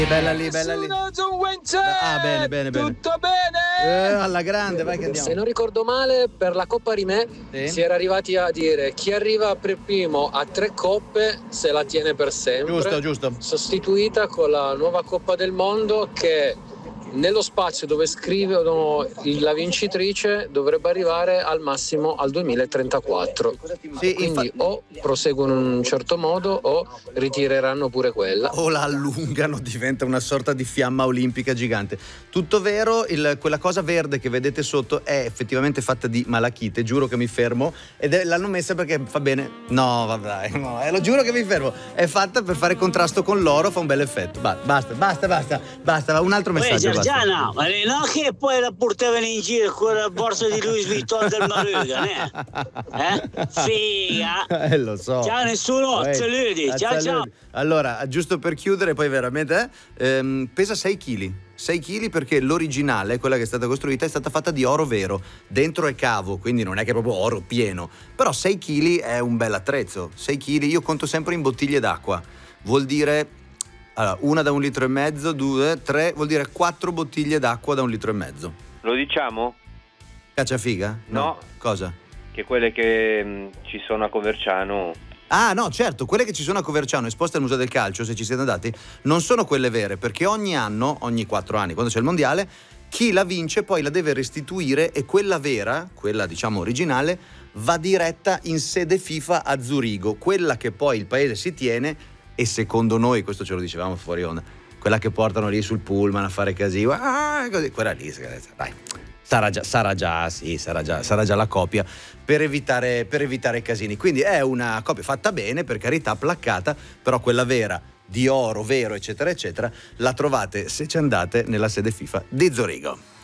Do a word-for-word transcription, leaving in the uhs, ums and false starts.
Bella lì, bella lì. Ah, bene, bene, bene. Tutto bene? Eh, alla grande, vai che andiamo. Se non ricordo male, per la Coppa Rimè Sì. si era arrivati a dire chi arriva per primo a tre coppe se la tiene per sempre. Giusto, giusto. Sostituita con la nuova Coppa del Mondo che nello spazio dove scrivono la vincitrice dovrebbe arrivare al massimo al duemilatrentaquattro. Sì, Quindi infa- o proseguono in un certo modo o ritireranno pure quella. o la allungano, diventa una sorta di fiamma olimpica gigante. Tutto vero, il, quella cosa verde che vedete sotto è effettivamente fatta di malachite, giuro che mi fermo, ed è, l'hanno messa perché fa bene. No, vabbè, no, eh, lo giuro che mi fermo. È fatta per fare contrasto con l'oro, fa un bel effetto. Ba- basta, basta, basta, basta, un altro messaggio. Uè, basta. Giorgiana, ma non che poi la portavano in giro con la borsa di Louis Vuitton del Maruga, eh? Eh? Figa! Eh, lo so. Ciao nessuno, Uè, saluti, ciao saluti. ciao. Allora, giusto per chiudere, poi veramente, eh, ehm, pesa sei chili. sei chili perché l'originale, quella che è stata costruita, è stata fatta di oro vero. Dentro è cavo, quindi non è che è proprio oro pieno. Però sei chili è un bel attrezzo. sei chili, io conto sempre in bottiglie d'acqua. Vuol dire... Allora, una da un litro e mezzo, due, tre, vuol dire quattro bottiglie d'acqua da un litro e mezzo. Lo diciamo? Cacciafiga? No. Cosa? Che quelle che mh, ci sono a Coverciano... Ah no, certo, quelle che ci sono a Coverciano esposte al Museo del Calcio, se ci siete andati, non sono quelle vere, perché ogni anno, ogni quattro anni, quando c'è il mondiale, chi la vince poi la deve restituire e quella vera, quella diciamo originale, va diretta in sede FIFA a Zurigo, quella che poi il paese si tiene. E secondo noi, questo ce lo dicevamo fuori onda, quella che portano lì sul pullman a fare casino, ah, così, quella lì, dai, sarà già, sarà già, sì, sarà già, sarà già la copia per evitare, per evitare casini. Quindi è una copia fatta bene, per carità, placcata, però quella vera, di oro vero, eccetera, eccetera, la trovate se ci andate nella sede FIFA di Zurigo.